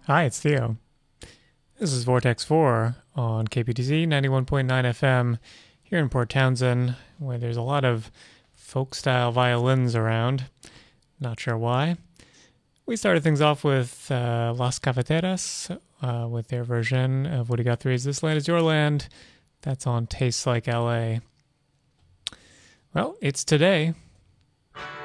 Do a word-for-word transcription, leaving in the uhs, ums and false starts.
Hi, it's Theo. This is Vortex four on K P T Z ninety-one point nine F M here in Port Townsend, where there's a lot of folk style violins around. Not sure why. We started things off with uh, Las Cafeteras uh, with their version of Woody Guthrie's This Land Is Your Land. That's on Tastes Like L A. Well, it's today.